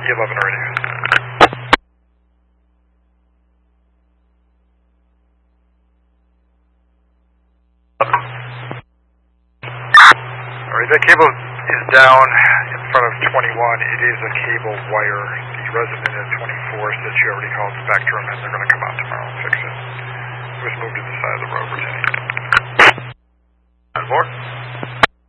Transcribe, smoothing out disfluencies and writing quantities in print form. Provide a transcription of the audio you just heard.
E11 already. Alright, that cable is down in front of 21. It is a cable wire. The resident at 24 said she already called Spectrum and they're going to come out tomorrow and fix it. It was moved to the side of the road, Virginia.